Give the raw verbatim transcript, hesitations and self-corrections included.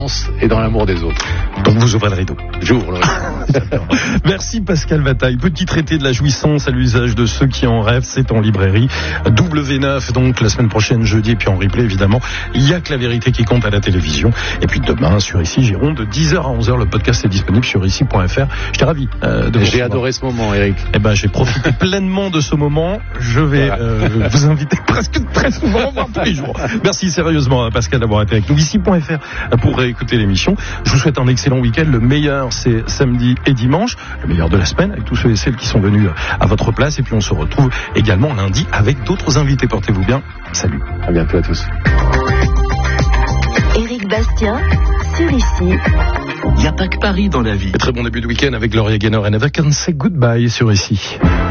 et dans l'amour des autres. Donc vous ouvrez le rideau. J'ouvre le rideau. Merci Pascal Vataille. Petit traité de la jouissance à l'usage de ceux qui en rêvent, c'est en librairie. W neuf, donc la semaine prochaine, jeudi, et puis en replay évidemment. Il y a que la vérité qui compte à la télévision. Et puis demain sur Ici Gironde, de dix heures à onze heures, le podcast est disponible sur ici point f r. J'étais ravi euh, de vous J'ai adoré ce moment, Eric. Eh ben, j'ai profité pleinement de ce moment. Je vais voilà. euh, vous inviter presque très souvent, voire tous les jours. Merci sérieusement Pascal d'avoir été avec nous. Ici point f r pour réécouter l'émission. Je vous souhaite un excellent week-end. Le meilleur, c'est samedi et dimanche. Le meilleur de la semaine, avec tous ceux et celles qui sont venus à votre place. Et puis on se retrouve également lundi avec d'autres invités. Portez-vous bien. Salut. À bientôt à tous. Éric Bastien, sur Ici. Il n'y a pas que Paris dans la vie. Très bon début de week-end avec Gloria Gaynor et Never Can Say Goodbye sur Ici.